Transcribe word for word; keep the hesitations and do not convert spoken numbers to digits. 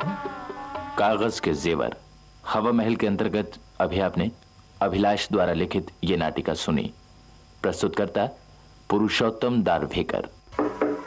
कागज के जेवर हवा महल के अंतर्गत अभी आपने अभिलाष द्वारा लिखित ये नाटिका सुनी। प्रस्तुतकर्ता पुरुषोत्तम दारवेकर।